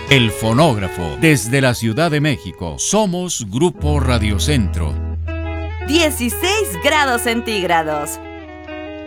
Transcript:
El fonógrafo, desde la Ciudad de México. Somos Grupo Radio Centro. 16 grados centígrados.